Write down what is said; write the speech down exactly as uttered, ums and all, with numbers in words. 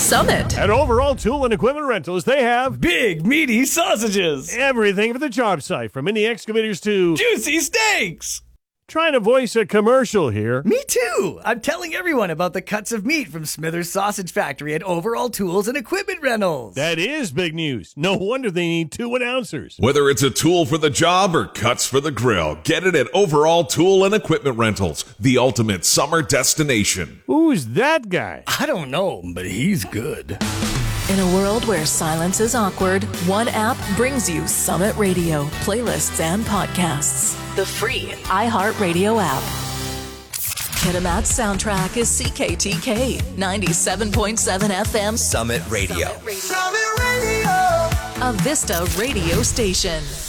Summit. At Overall Tool and Equipment Rentals, they have big, meaty sausages. Everything for the job site, from mini excavators to juicy steaks. Trying to voice a commercial here. Me too. I'm telling everyone about the cuts of meat from Smithers Sausage Factory at Overall Tools and Equipment Rentals. That is big news. No wonder they need two announcers. Whether it's a tool for the job or cuts for the grill, get it at Overall Tool and Equipment Rentals, the ultimate summer destination. Who's that guy? I don't know, but he's good. In a world where silence is awkward, one app brings you Summit Radio, playlists, and podcasts. The free iHeartRadio app. Kitimat's soundtrack is C K T K, ninety-seven point seven F M Summit Radio. Summit Radio. Summit Radio. A Vista radio station.